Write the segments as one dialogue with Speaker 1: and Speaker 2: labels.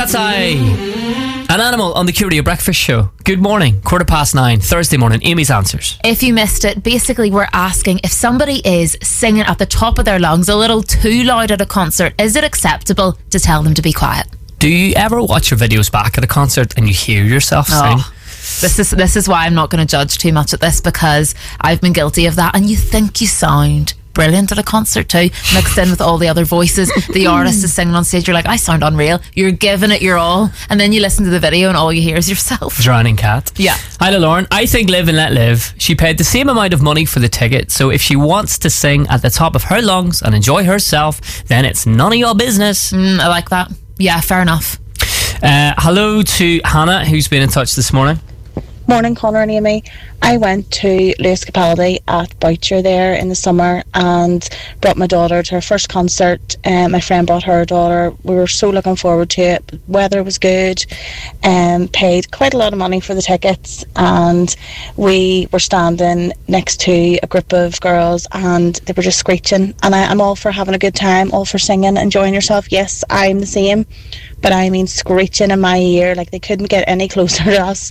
Speaker 1: Cat's Eye. An Animal on the Curio Breakfast Show. Good morning, 9:15, Thursday morning. Amy's Answers.
Speaker 2: If you missed it, basically we're asking if somebody is singing at the top of their lungs a little too loud at a concert, is it acceptable to tell them to be quiet?
Speaker 1: Do you ever watch your videos back at a concert and you hear yourself sing?
Speaker 2: This is why I'm not going to judge too much at this, because I've been guilty of that, and you think you sound brilliant at a concert too, mixed in with all the other voices. The artist is singing on stage, you're like, I sound unreal, you're giving it your all, and then you listen to the video and all you hear is yourself.
Speaker 1: Drowning cat.
Speaker 2: Yeah.
Speaker 1: Hi to Lauren. I think Live and Let Live. She paid the same amount of money for the ticket, so if she wants to sing at the top of her lungs and enjoy herself, then it's none of your business.
Speaker 2: I like that. Yeah, fair enough.
Speaker 1: Hello to Hannah, who's been in touch this morning.
Speaker 3: Morning, Connor and Amy. I went to Lewis Capaldi at Boucher there in the summer and brought my daughter to her first concert. My friend brought her daughter. We were so looking forward to it. The weather was good. Paid quite a lot of money for the tickets, and we were standing next to a group of girls and they were just screeching. And I'm all for having a good time, all for singing, enjoying yourself. Yes, I'm the same. But I mean screeching in my ear, like they couldn't get any closer to us.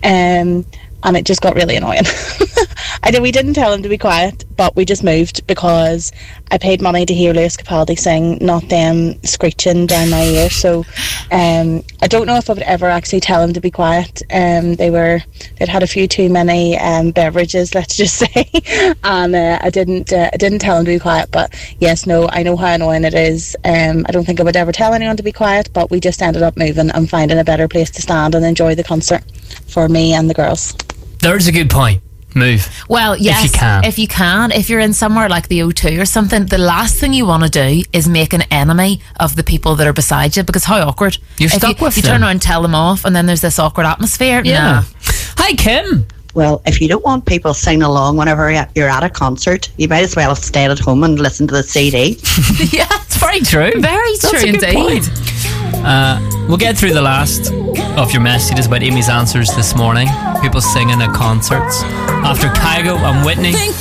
Speaker 3: And it just got really annoying. We didn't tell them to be quiet, but we just moved because I paid money to hear Lewis Capaldi sing, not them screeching down my ear. So I don't know if I would ever actually tell them to be quiet. They'd had a few too many beverages, let's just say, and I didn't tell them to be quiet. But yes, no, I know how annoying it is. I don't think I would ever tell anyone to be quiet, but we just ended up moving and finding a better place to stand and enjoy the concert for me and the girls.
Speaker 1: There's a good point. Move.
Speaker 2: Well, yes, if you can. If you're in somewhere like the O2 or something, the last thing you want to do is make an enemy of the people that are beside you, because how awkward.
Speaker 1: You're stuck with them.
Speaker 2: You turn around and tell them off, and then there's this awkward atmosphere.
Speaker 1: Yeah. Hi, Kim.
Speaker 4: Well, if you don't want people singing along whenever you're at a concert, you might as well have stayed at home and listened to the CD.
Speaker 2: Yeah,
Speaker 1: it's very true.
Speaker 2: Very
Speaker 1: That's
Speaker 2: true
Speaker 1: a good
Speaker 2: indeed.
Speaker 1: Point. We'll get through the last of your messages about Amy's Answers this morning. People singing at concerts. After Kygo and Whitney.